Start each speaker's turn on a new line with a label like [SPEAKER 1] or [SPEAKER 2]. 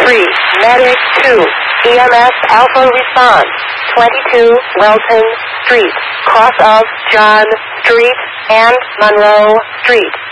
[SPEAKER 1] 3, Medic 2, EMS Alpha response, 22 Welton Street, cross of John Street and Monroe Street.